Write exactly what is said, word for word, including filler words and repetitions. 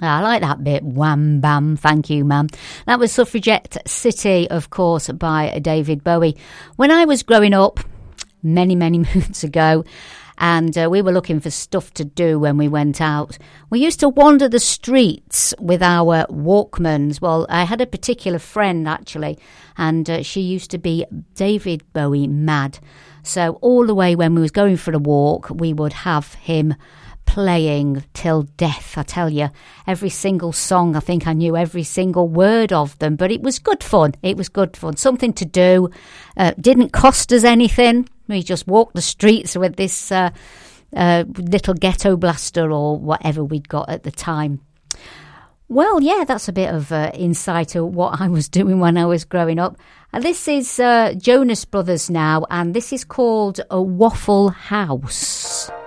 I like that bit. Wham, bam. Thank you, ma'am. That was Suffragette City, of course, by David Bowie. When I was growing up, many, many moons ago, and uh, we were looking for stuff to do when we went out, we used to wander the streets with our Walkmans. Well, I had a particular friend, actually, and uh, she used to be David Bowie mad. So all the way when we was going for a walk, we would have him playing till death. I tell you, every single song, I think I knew every single word of them, but it was good fun. It was good fun. Something to do. Uh, didn't cost us anything. We just walked the streets with this uh, uh, little ghetto blaster or whatever we'd got at the time. Well, yeah, that's a bit of uh, insight to what I was doing when I was growing up. And this is uh, Jonas Brothers now, and this is called A Waffle House.